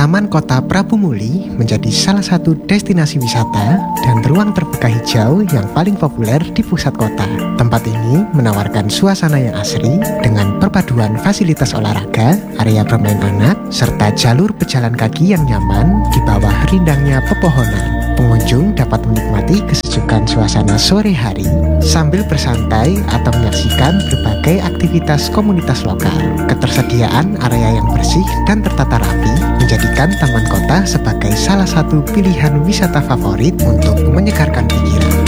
Taman Kota Prabu Muli menjadi salah satu destinasi wisata dan ruang terbuka hijau yang paling populer di pusat kota. Tempat ini menawarkan suasana yang asri dengan perpaduan fasilitas olahraga, area bermain anak, serta jalur pejalan kaki yang nyaman di bawah rindangnya pepohonan. Pengunjung dapat menikmati kesejukan suasana sore hari sambil bersantai atau menyaksikan berbagai aktivitas komunitas lokal. Ketersediaan area yang bersih dan tertata rapi menjadikan Taman Kota sebagai salah satu pilihan wisata favorit untuk menyegarkan pikiran.